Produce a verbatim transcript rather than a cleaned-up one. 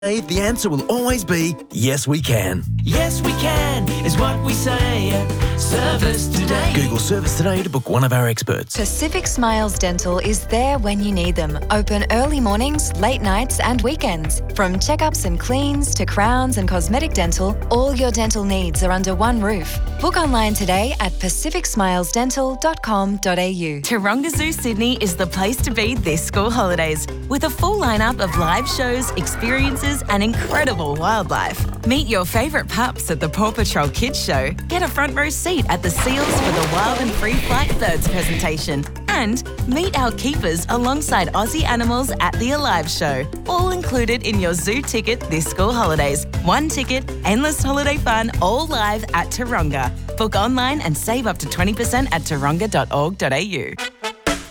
The answer will always be, yes, we can. Yes, we can, is what we say. Service today. Google Service Today to book one of our experts. Pacific Smiles Dental is there when you need them. Open early mornings, late nights and weekends. From checkups and cleans to crowns and cosmetic dental, all your dental needs are under one roof. Book online today at pacific smiles dental dot com dot a u. Taronga Zoo Sydney is the place to be this school holidays, with a full lineup of live shows, experiences and incredible wildlife. Meet your favourite pups at the Paw Patrol Kids Show, get a front row seat at the Seals for the Wild and Free Flight Birds presentation, and meet our keepers alongside Aussie animals at the Alive Show. All included in your zoo ticket this school holidays. One ticket, endless holiday fun, all live at Taronga. Book online and save up to twenty percent at taronga dot org dot a u.